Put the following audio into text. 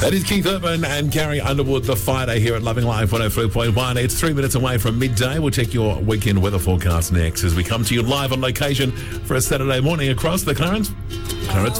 That is Keith Urban and Carrie Underwood, The Fighter, here at Loving Life 103.1. It's 3 minutes away from midday. We'll check your weekend weather forecast next as we come to you live on location for a Saturday morning across the Clarence